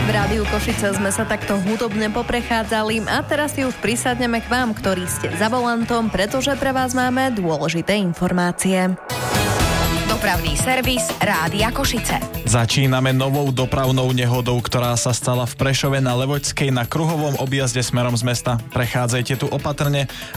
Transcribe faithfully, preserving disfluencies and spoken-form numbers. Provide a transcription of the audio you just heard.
V Rádiu Košice sme sa takto hudobne poprechádzali a teraz si už prisadneme k vám, ktorí ste za volantom, pretože pre vás máme dôležité informácie. Dopravný servis Rádia Košice. Začíname novou dopravnou nehodou, ktorá sa stala v Prešove na Levočskej na kruhovom objazde smerom z mesta. Prechádzajte tu opatrne